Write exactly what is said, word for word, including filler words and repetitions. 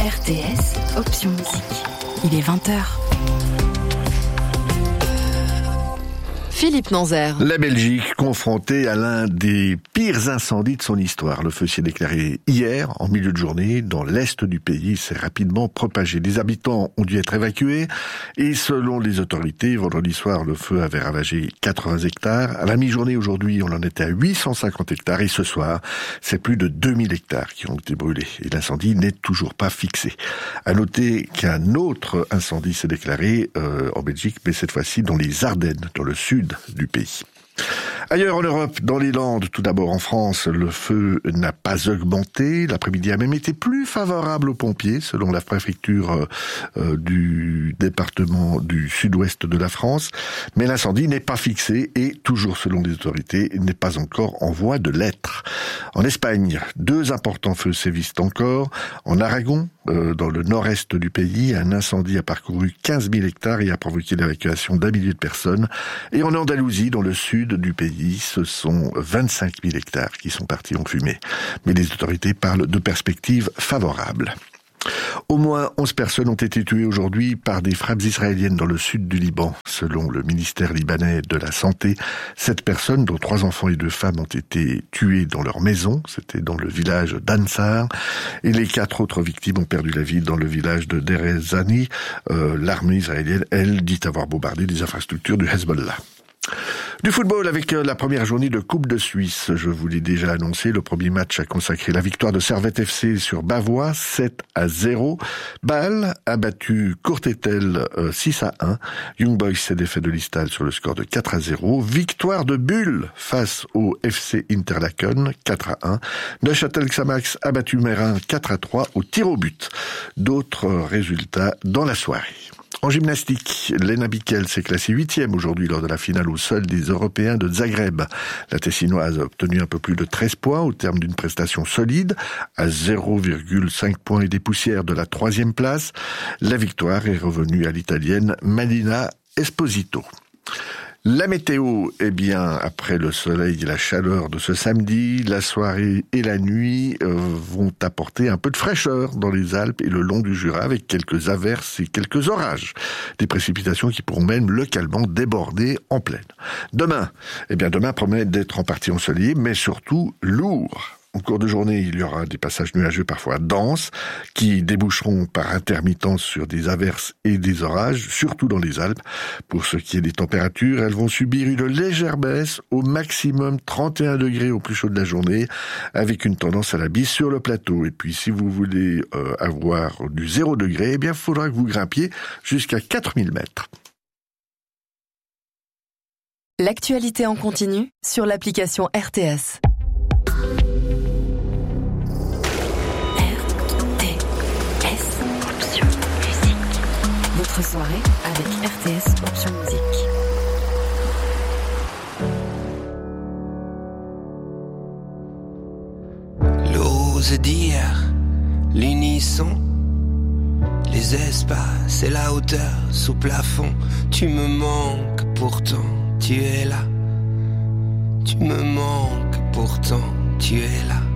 R T S, option musique. Il est vingt heures. Philippe Nanzer. La Belgique confrontée à l'un des pires incendies de son histoire. Le feu s'est déclaré hier, en milieu de journée, dans l'est du pays. Il s'est rapidement propagé. Les habitants ont dû être évacués et selon les autorités, vendredi soir, le feu avait ravagé quatre-vingts hectares. À la mi-journée, aujourd'hui, on en était à huit cent cinquante hectares et ce soir, c'est plus de deux mille hectares qui ont été brûlés. Et l'incendie n'est toujours pas fixé. À noter qu'un autre incendie s'est déclaré euh, en Belgique, mais cette fois-ci dans les Ardennes, dans le sud du pays. Ailleurs en Europe, dans les Landes, tout d'abord en France, le feu n'a pas augmenté. L'après-midi a même été plus favorable aux pompiers, selon la préfecture euh, du département du sud-ouest de la France. Mais l'incendie n'est pas fixé et, toujours selon les autorités, n'est pas encore en voie de l'être. En Espagne, deux importants feux sévissent encore. En Aragon, euh, dans le nord-est du pays, un incendie a parcouru quinze mille hectares et a provoqué l'évacuation d'un millier de personnes. Et en Andalousie, dans le sud du pays, ce sont vingt-cinq mille hectares qui sont partis en fumée. Mais les autorités parlent de perspectives favorables. Au moins onze personnes ont été tuées aujourd'hui par des frappes israéliennes dans le sud du Liban. Selon le ministère libanais de la Santé, sept personnes, dont trois enfants et deux femmes, ont été tuées dans leur maison. C'était dans le village d'Ansar. Et les quatre autres victimes ont perdu la vie dans le village de Deir ez-Zani. Euh, l'armée israélienne, elle, dit avoir bombardé des infrastructures du Hezbollah. Du football avec la première journée de Coupe de Suisse. Je vous l'ai déjà annoncé, le premier match a consacré la victoire de Servette F C sur Bavois, sept à zéro. Bâle a battu Courtétel six à un. Young Boys s'est défait de Listal sur le score de quatre à zéro. Victoire de Bulle face au F C Interlaken, quatre à un. Neuchâtel-Xamax a battu Meyrin quatre à trois au tir au but. D'autres résultats dans la soirée. En gymnastique, Lena Bickel s'est classée huitième aujourd'hui lors de la finale au sol des Européens de Zagreb. La Tessinoise a obtenu un peu plus de treize points au terme d'une prestation solide, à zéro virgule cinq points et des poussières de la troisième place. La victoire est revenue à l'Italienne Marina Esposito. La météo, eh bien, après le soleil et la chaleur de ce samedi, la soirée et la nuit euh, vont apporter un peu de fraîcheur dans les Alpes et le long du Jura avec quelques averses et quelques orages. Des précipitations qui pourront même localement déborder en plaine. Demain, eh bien, demain promet d'être en partie ensoleillé, mais surtout lourd. En cours de journée, il y aura des passages nuageux parfois denses qui déboucheront par intermittence sur des averses et des orages, surtout dans les Alpes. Pour ce qui est des températures, elles vont subir une légère baisse, au maximum trente et un degrés au plus chaud de la journée, avec une tendance à la bise sur le plateau. Et puis si vous voulez euh, avoir du zéro degré, eh bien, il faudra que vous grimpiez jusqu'à quatre mille mètres. L'actualité en continu sur l'application R T S. Votre soirée avec R T S Option Musique. L'ose dire, l'unisson, les espaces et la hauteur sous plafond. Tu me manques, pourtant tu es là. Tu me manques, pourtant tu es là.